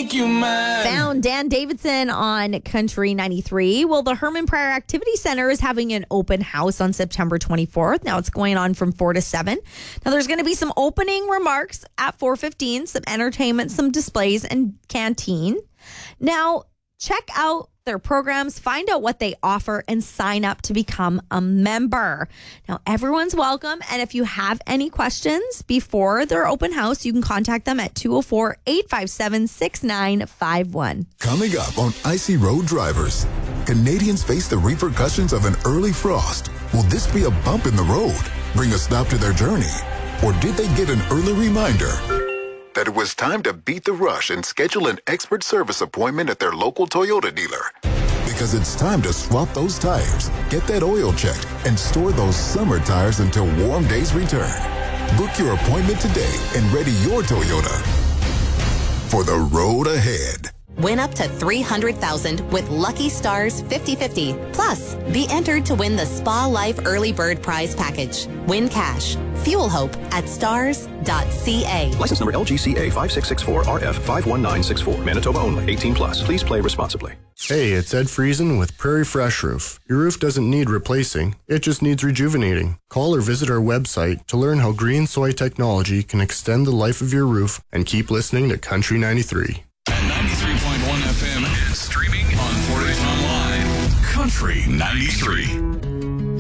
make you mine. Found Dan Davidson on Country 93. Well, the Herman Pryor Activity Center is having an open house on September 24th. Now it's going on from 4 to 7. Now there's going to be some opening remarks at 4:15, some entertainment, some displays, and canteen. Now check out their programs, find out what they offer, and sign up to become a member. Now, everyone's welcome, and if you have any questions before their open house, you can contact them at 204-857-6951. Coming up on Icy Road Drivers, Canadians face the repercussions of an early frost. Will this be a bump in the road, bring a stop to their journey? Or did they get an early reminder that it was time to beat the rush and schedule an expert service appointment at their local Toyota dealer? Because it's time to swap those tires, get that oil checked, and store those summer tires until warm days return. Book your appointment today and ready your Toyota for the road ahead. Win up to $300,000 with Lucky Stars 50/50. Plus, be entered to win the Spa Life Early Bird Prize Package. Win cash. Fuel hope at stars.ca. License number LGCA 5664RF51964. Manitoba only. 18 plus. Please play responsibly. Hey, it's Ed Friesen with Prairie Fresh Roof. Your roof doesn't need replacing. It just needs rejuvenating. Call or visit our website to learn how green soy technology can extend the life of your roof, and keep listening to Country 93. At 93.1 FM and streaming on 4H Online. Country 93.